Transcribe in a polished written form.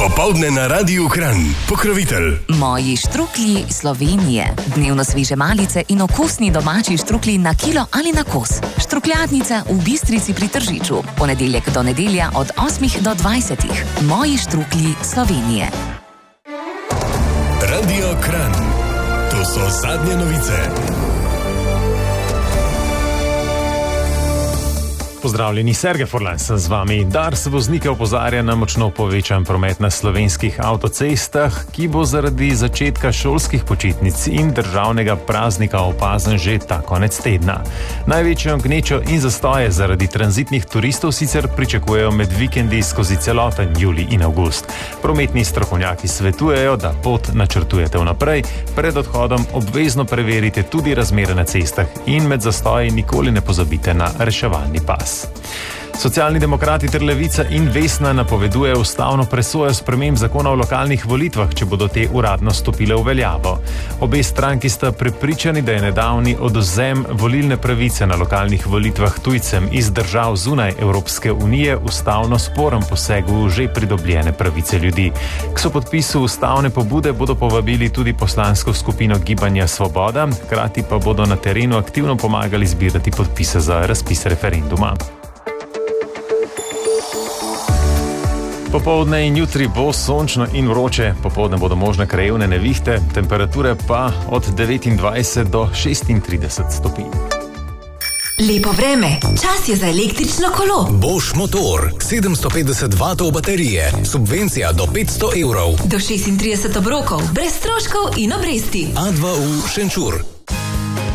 Popoldne na Radiu Kranj. Pokrovitelj Moji štruklji Slovenije. Dnevno sveže malice in okusni domači štruklji na kilo ali na kos. Štrukljadnica v Bistrici pri Tržiču. Ponedeljek do nedelja od 8 do 20. Moji štruklji Slovenije. Radio Kranj. To so zadnje novice. Pozdravljeni, Sergej Furlan sem z vami. Dars voznike opozarja na močno povečan promet na slovenskih avtocestah, ki bo zaradi začetka šolskih počitnic in državnega praznika opazen že ta konec tedna. Največjo gnečo in zastoje zaradi tranzitnih turistov sicer pričakujejo med vikendi skozi celoten julij in avgust. Prometni strokovnjaki svetujejo, da pot načrtujete vnaprej, pred odhodom obvezno preverite tudi razmere na cestah in med zastoji nikoli ne pozabite na reševalni pas. Socialni demokrati ter Levica in Vesna napoveduje ustavno presojo sprememb zakona o lokalnih volitvah, če bodo te uradno stopile v veljavo. Obe stranki sta prepričani, da je nedavni odvzem volilne pravice na lokalnih volitvah tujcem iz držav zunaj Evropske unije ustavno sporen poseg v že pridobljene pravice ljudi. K sopodpisu ustavne pobude bodo povabili tudi poslansko skupino Gibanja Svoboda, hkrati pa bodo na terenu aktivno pomagali zbirati podpise za razpis referenduma. Popoldne in jutri bo sončno in vroče, popoldne bodo možne krajevne nevihte, temperature pa od 29 do 36 stopinj. Lepo vreme, čas je za električno kolo. Bosch motor, 750 vatov baterije, subvencija do 500 evrov. Do 36 obrokov, brez stroškov in obresti. A2U Šenčur.